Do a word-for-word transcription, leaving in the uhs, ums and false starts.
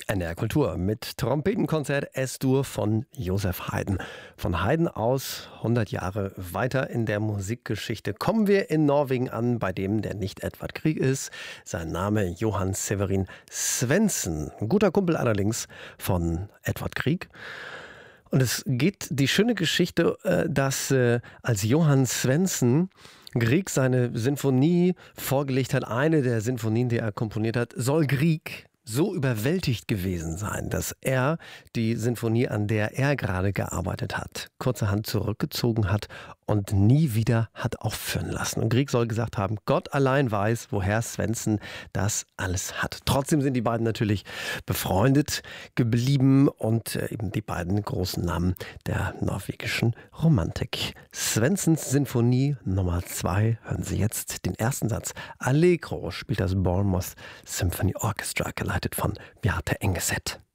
N D R Kultur mit Trompetenkonzert S-Dur von Joseph Haydn. Von Haydn aus hundert Jahre weiter in der Musikgeschichte kommen wir in Norwegen an, bei dem der nicht Edvard Grieg ist. Sein Name Johan Severin Svendsen, ein guter Kumpel allerdings von Edvard Grieg. Und es geht die schöne Geschichte, dass als Johan Svendsen Grieg seine Sinfonie vorgelegt hat, eine der Sinfonien, die er komponiert hat, soll Grieg so überwältigt gewesen sein, dass er die Sinfonie, an der er gerade gearbeitet hat, kurzerhand zurückgezogen hat und nie wieder hat aufführen lassen. Und Grieg soll gesagt haben, Gott allein weiß, woher Svendsen das alles hat. Trotzdem sind die beiden natürlich befreundet geblieben und eben die beiden großen Namen der norwegischen Romantik. Svendsens Sinfonie Nummer zwei, hören Sie jetzt den ersten Satz. Allegro spielt das Bournemouth Symphony Orchestra, geleitet von Bjarte Engeset.